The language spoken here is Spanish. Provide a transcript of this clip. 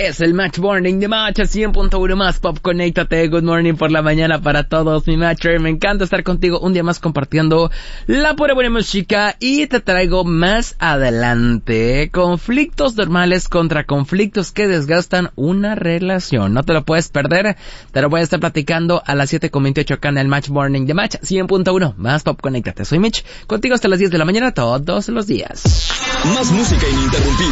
Es el Match Morning de Match 100.1 más Pop. Conéctate, good morning por la mañana para todos, mi Matcher. Me encanta estar contigo un día más compartiendo la pura buena música y te traigo más adelante conflictos normales contra conflictos que desgastan una relación. No te lo puedes perder, te lo voy a estar platicando a las 7:28 acá en el Match Morning de Match 100.1 más Pop. Conéctate, soy Mitch, contigo hasta las 10 de la mañana todos los días. Más música ininterrumpida.